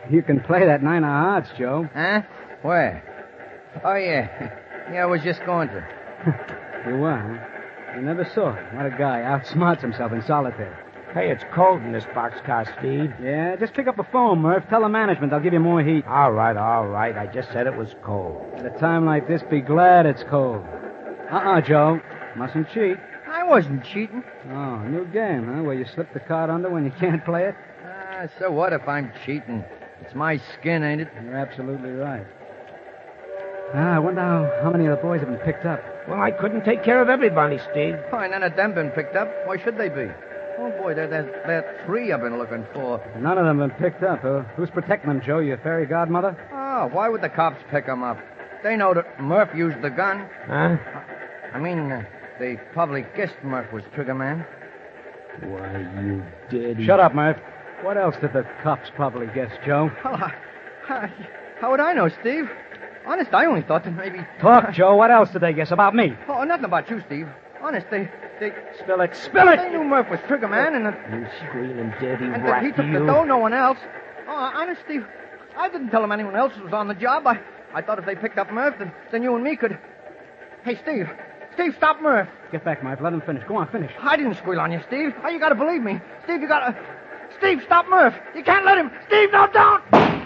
You can play that 9 of hearts, Joe. Huh? Where? Oh, yeah. Yeah, I was just going to. You were, huh? You never saw it. What a guy. Outsmarts himself in solitaire. Hey, it's cold in this boxcar, Steve. Yeah, just pick up the phone, Murph. Tell the management they'll give you more heat. All right. I just said it was cold. At a time like this, be glad it's cold. Joe. Mustn't cheat. I wasn't cheating. Oh, new game, huh? Where you slip the card under when you can't play it? So what if I'm cheating? It's my skin, ain't it? You're absolutely right. I wonder how many of the boys have been picked up. Well, I couldn't take care of everybody, Steve. Oh, and none of them been picked up. Why should they be? Oh, boy, there 3 I've been looking for. None of them have been picked up. Who's protecting them, Joe? Your fairy godmother? Oh, why would the cops pick them up? They know that Murph used the gun. Huh? I mean, they probably guessed Murph was trigger man. Why, you did. Shut up, Murph. What else did the cops probably guess, Joe? Well, how would I know, Steve? Honest, I only thought that maybe... Talk, Joe. What else did they guess about me? Oh, nothing about you, Steve. Honest, they... Spill it. Spill it! They knew Murph was trigger man and that... You squealing dirty And rat, that he took the dough, no one else. Oh, honest, Steve, I didn't tell them anyone else was on the job. I thought if they picked up Murph, then you and me could... Hey, Steve. Steve, stop Murph. Get back, Murph. Let him finish. Go on, finish. I didn't squeal on you, Steve. Oh, you gotta believe me. Steve, you gotta... Steve, stop Murph. You can't let him. Steve, no, don't!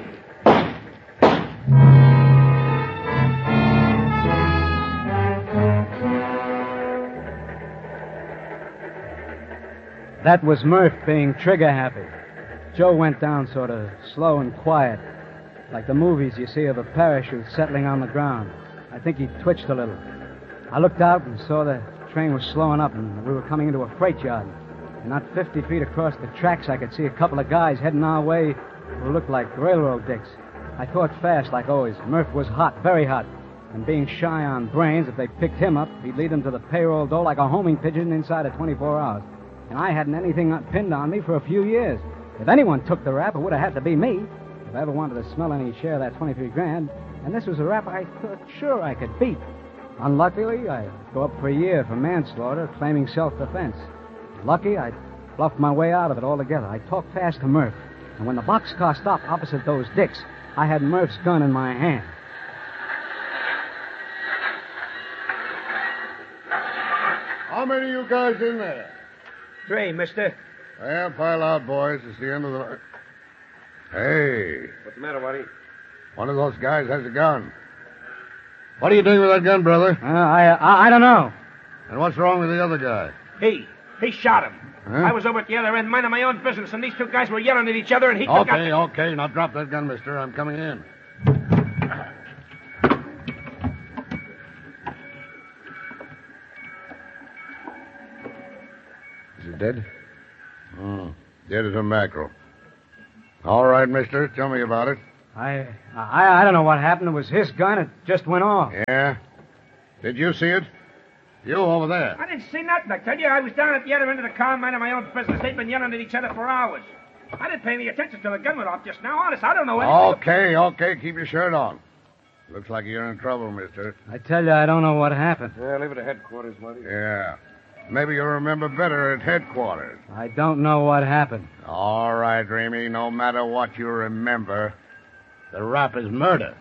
That was Murph being trigger happy. Joe went down sort of slow and quiet, like the movies you see of a parachute settling on the ground. I think he twitched a little. I looked out and saw the train was slowing up and we were coming into a freight yard. And not 50 feet across the tracks, I could see a couple of guys heading our way who looked like railroad dicks. I thought fast, like always. Murph was hot, very hot. And being shy on brains, if they picked him up, he'd lead them to the payroll door like a homing pigeon inside of 24 hours. And I hadn't anything pinned on me for a few years. If anyone took the rap, it would have had to be me. If I ever wanted to smell any share of that 23 grand. And this was a rap I thought sure I could beat. Unluckily, I'd go up for a year for manslaughter, claiming self-defense. Lucky, I bluffed my way out of it altogether. I talked fast to Murph. And when the boxcar stopped opposite those dicks, I had Murph's gun in my hand. How many of you guys in there? 3, mister. Well, pile out, boys. It's the end of the night. Hey, What's the matter, Waddy? one of those guys has a gun. What are you doing with that gun, brother? I don't know. And what's wrong with the other guy? He shot him. Huh? I was over at the other end minding my own business, and these 2 guys were yelling at each other, and he took out... Okay. Now drop that gun, mister. I'm coming in. Is he dead? Dead as a mackerel. All right, mister. Tell me about it. I don't know what happened. It was his gun. It just went off. Yeah? Did you see it? You over there. I didn't see nothing, I tell you. I was down at the other end of the car minding my own business. They'd been yelling at each other for hours. I didn't pay any attention till the gun went off just now. Honest, I don't know anything. Okay. Keep your shirt on. Looks like you're in trouble, mister. I tell you, I don't know what happened. Yeah, leave it at headquarters, Waddy. Yeah. Maybe you'll remember better at headquarters. I don't know what happened. All right, Ramey. No matter what you remember, the rap is murder.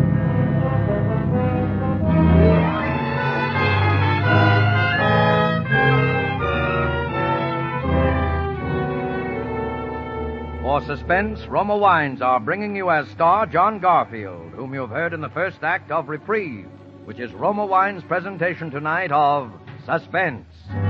For suspense, Roma Wines are bringing you as star John Garfield, whom you've heard in the first act of Reprieve, which is Roma Wines' presentation tonight of Suspense.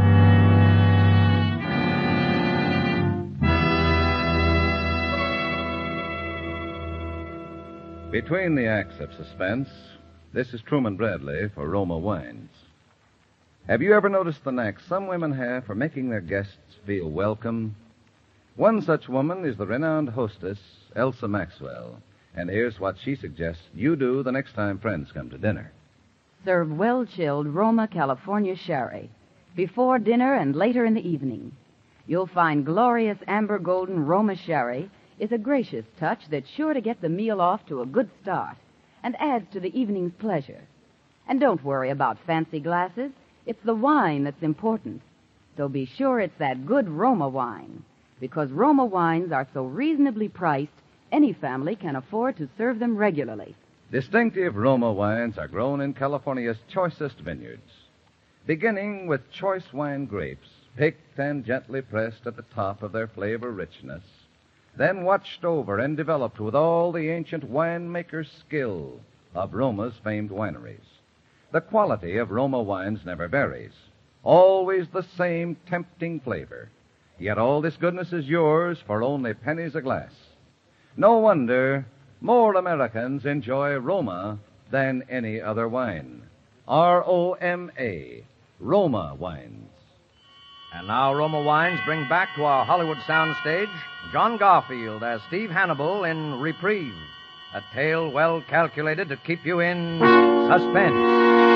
Between the acts of suspense, this is Truman Bradley for Roma Wines. Have you ever noticed the knack some women have for making their guests feel welcome? One such woman is the renowned hostess, Elsa Maxwell. And here's what she suggests you do the next time friends come to dinner. Serve well-chilled Roma California sherry before dinner and later in the evening. You'll find glorious amber golden Roma sherry is a gracious touch that's sure to get the meal off to a good start and adds to the evening's pleasure. And don't worry about fancy glasses. It's the wine that's important. So be sure it's that good Roma wine, because Roma wines are so reasonably priced, any family can afford to serve them regularly. Distinctive Roma wines are grown in California's choicest vineyards, beginning with choice wine grapes, picked and gently pressed at the top of their flavor richness, then watched over and developed with all the ancient winemaker's skill of Roma's famed wineries. The quality of Roma wines never varies, always the same tempting flavor. Yet all this goodness is yours for only pennies a glass. No wonder more Americans enjoy Roma than any other wine. R-O-M-A, Roma wines. And now Roma Wines bring back to our Hollywood soundstage John Garfield as Steve Hannibal in Reprieve, a tale well calculated to keep you in suspense.